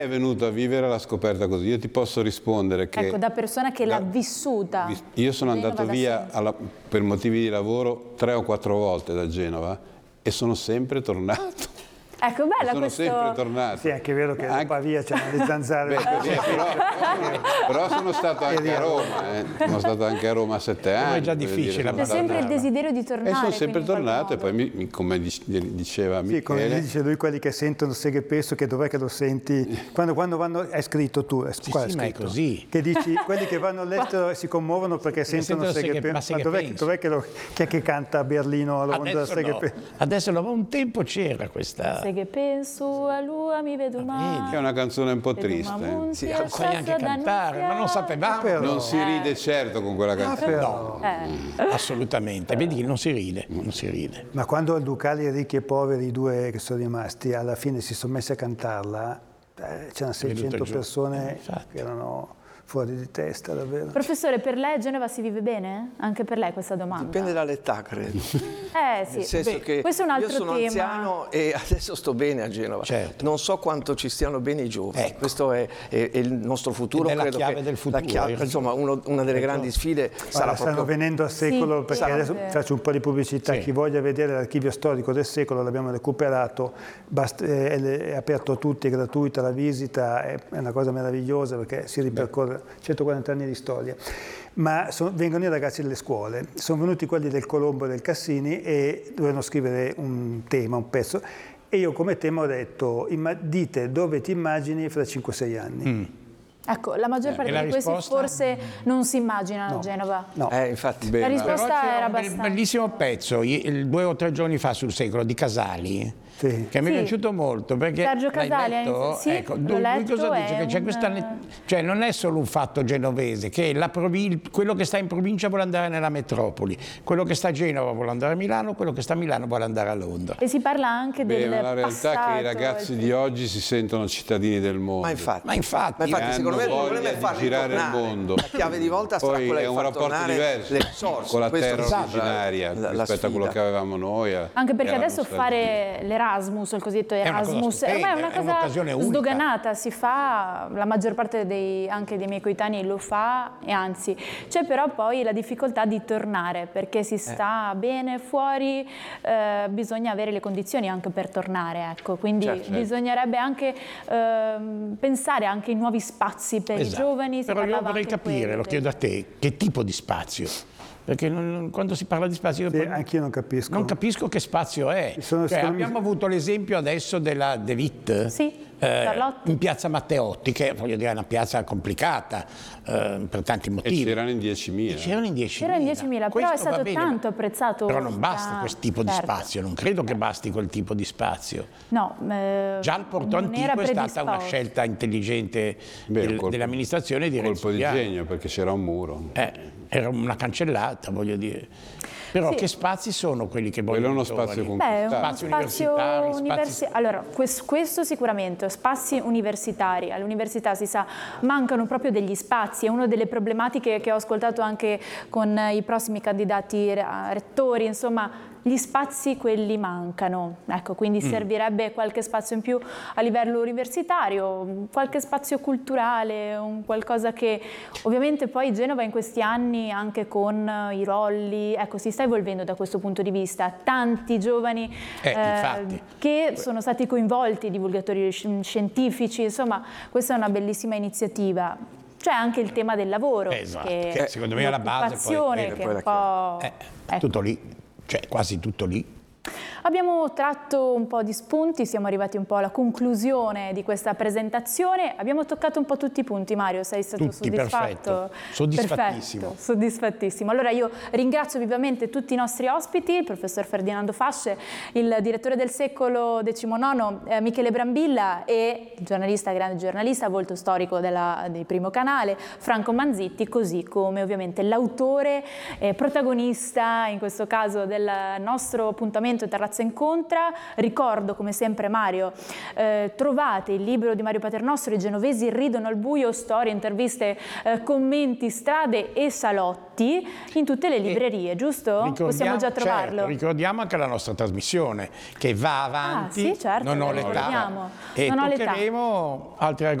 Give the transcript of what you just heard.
È venuto a vivere alla scoperta così. Io ti posso rispondere che... Ecco, da persona che l'ha vissuta. Io sono andato via per motivi di lavoro 3 o 4 volte da Genova e sono sempre tornato. Ecco, bella sono sempre tornato. Sì, è anche vero che a Pavia c'erano le zanzare. Però sono stato anche a Roma, Sono stato anche a Roma 7 anni. È già difficile. C'è sempre il desiderio di tornare. E sono sempre tornato e poi, come diceva Michele... Sì, come dice lui, quelli che sentono Seghe Penso, che dov'è che lo senti? Quando vanno, hai scritto tu, sì, ma è così. Che dici, quelli che vanno all'estero e si commuovono perché sentono Seghe Penso. Ma dov'è chi è che canta a Berlino a Londra Seghe Penso? Adesso no, un tempo c'era questa... Che penso a lui mi vedo male. È una canzone un po' triste. Sì, sai anche cantare, ma non sapevamo. Non si ride certo con quella canzone. No, assolutamente. Vedi che non si ride, non si ride. Ma quando il Ducali, ricchi e poveri, i due che sono rimasti, alla fine si sono messi a cantarla, c'erano 600 persone che erano fuori di testa, davvero. Professore, per lei a Genova si vive bene? Anche per lei questa domanda? Dipende dall'età, credo. Sì. Nel senso che questo è un altro io sono tema. anziano e adesso sto bene a Genova. Certo. Non so quanto ci stiano bene i giovani. Ecco. Questo è il nostro futuro. Ed è la credo chiave che del futuro. Insomma, una delle grandi sfide sarà stanno proprio... venendo a secolo, perché adesso faccio un po' di pubblicità. Chi voglia vedere l'archivio storico del secolo, l'abbiamo recuperato, è aperto a tutti, è gratuita la visita, è una cosa meravigliosa perché si ripercorre 140 anni di storia. Ma vengono i ragazzi delle scuole, sono venuti quelli del Colombo e del Cassini e dovevano scrivere un tema, un pezzo, e io come tema ho detto: dite dove ti immagini fra 5-6 anni. Ecco, la maggior parte di questi forse non si immaginano a Genova. No. Infatti. La risposta era abbastanza... un bellissimo pezzo, 2 o 3 giorni fa sul Secolo, di Casali, che mi è piaciuto molto, perché Sergio Casali, ecco, lui cosa dice? Che c'è questa, cioè non è solo un fatto genovese, che quello che sta in provincia vuole andare nella metropoli, quello che sta a Genova vuole andare a Milano, quello che sta a Milano vuole andare a Londra. E si parla anche del ma la realtà è che i ragazzi di oggi si sentono cittadini del mondo. Ma infatti secondo me il problema è far girare il ritornare. mondo. La chiave di volta sarà Poi quella è di un far rapporto tornare diverso le risorse. con la terra Questo originaria rispetto a quello che avevamo noi. Anche perché adesso fare l'Erasmus, il cosiddetto Erasmus, ormai è una cosa sdoganata, si fa, la maggior parte anche dei miei coetanei lo fa, e anzi c'è però poi la difficoltà di tornare, perché si sta bene fuori, bisogna avere le condizioni anche per tornare, ecco, quindi bisognerebbe anche pensare anche ai nuovi spazi per i giovani. Però io vorrei capire, lo chiedo a te, che tipo di spazio? Perché quando si parla di spazio... Anch'io non capisco. Non capisco che spazio è. Abbiamo avuto l'esempio adesso della De Witt in piazza Matteotti, che voglio dire è una piazza complicata per tanti motivi. E c'erano in 10.000. C'erano in 10.000, però è stato tanto apprezzato. Però non basta questo tipo di spazio, non credo che basti quel tipo di spazio. No, già il Porto Antico è stata una scelta intelligente dell'amministrazione di Renzo colpo di genio, perché c'era un muro. Era una cancellata, voglio dire. Però che spazi sono quelli che vogliono? Quello è uno spazio conquistato. Spazi universitari. Allora, questo sicuramente, spazi universitari. All'università si sa, mancano proprio degli spazi. È una delle problematiche che ho ascoltato anche con i prossimi candidati rettori, insomma. Gli spazi quelli mancano, ecco, quindi servirebbe qualche spazio in più a livello universitario, qualche spazio culturale, qualcosa che ovviamente poi Genova in questi anni anche con i rolli, ecco, si sta evolvendo da questo punto di vista, tanti giovani che sono stati coinvolti, divulgatori scientifici, insomma questa è una bellissima iniziativa. C'è anche il tema del lavoro, che secondo me è la base, che è un po'... tutto lì. Cioè quasi tutto lì. Abbiamo tratto un po' di spunti, siamo arrivati un po' alla conclusione di questa presentazione. Abbiamo toccato un po' tutti i punti, Mario, sei stato soddisfatto? Perfetto, soddisfattissimo. Perfetto, soddisfattissimo. Allora io ringrazio vivamente tutti i nostri ospiti, il professor Ferdinando Fasce, il direttore del Secolo XIX, Michele Brambilla, e il giornalista, grande giornalista, volto storico di Primo Canale, Franco Manzitti, così come ovviamente l'autore, protagonista in questo caso del nostro appuntamento internazionale Passa Incontra. Ricordo come sempre, Mario, trovate il libro di Mario Paternostro, I genovesi ridono al buio, storie, interviste, commenti, strade e salotti in tutte le librerie, giusto? Possiamo già trovarlo. Certo, ricordiamo anche la nostra trasmissione che va avanti, sì, certo, non ho l'età, e toccheremo altri argomenti.